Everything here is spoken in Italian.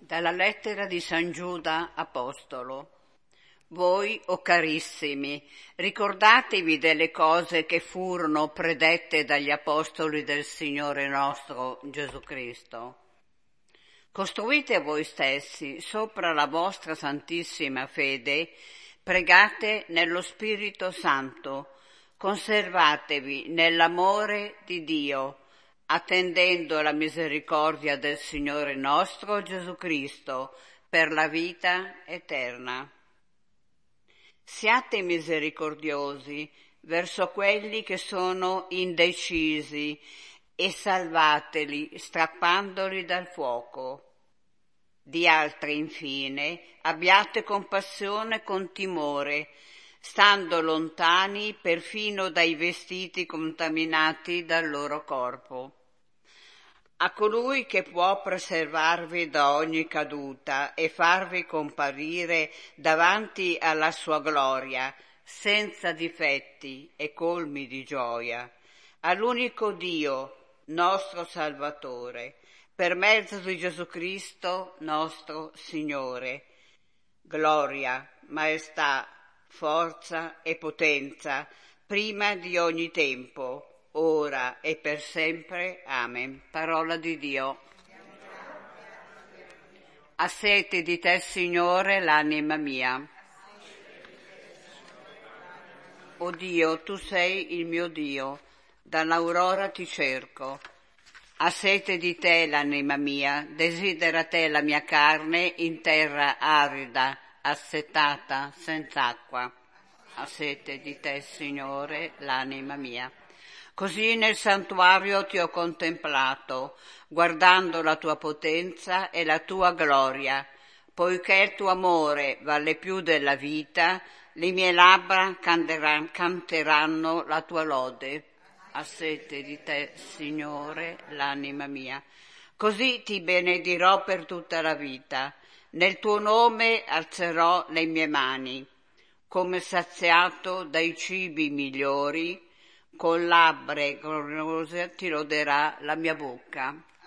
Dalla lettera di San Giuda Apostolo. Voi, o carissimi, ricordatevi delle cose che furono predette dagli apostoli del Signore nostro Gesù Cristo. Costruite voi stessi sopra la vostra santissima fede, pregate nello Spirito Santo, conservatevi nell'amore di Dio, attendendo la misericordia del Signore nostro Gesù Cristo per la vita eterna. Siate misericordiosi verso quelli che sono indecisi e salvateli strappandoli dal fuoco. Di altri, infine, abbiate compassione con timore, stando lontani perfino dai vestiti contaminati dal loro corpo. A colui che può preservarvi da ogni caduta e farvi comparire davanti alla sua gloria, senza difetti e colmi di gioia, all'unico Dio, nostro Salvatore, per mezzo di Gesù Cristo, nostro Signore. Gloria, maestà, forza e potenza, prima di ogni tempo, ora e per sempre. Amen. Parola di Dio. Ha sete di te, Signore, l'anima mia. O Dio, tu sei il mio Dio, dall'aurora ti cerco. Ha sete di te l'anima mia, desidera te la mia carne in terra arida, assetata, senza acqua. Ha sete di te, Signore, l'anima mia. Così nel santuario ti ho contemplato, guardando la tua potenza e la tua gloria, poiché il tuo amore vale più della vita, le mie labbra canteranno la tua lode. Ha sete di te, Signore, l'anima mia. Così ti benedirò per tutta la vita, nel tuo nome alzerò le mie mani, come saziato dai cibi migliori, con labbra gloriose ti loderà la mia bocca.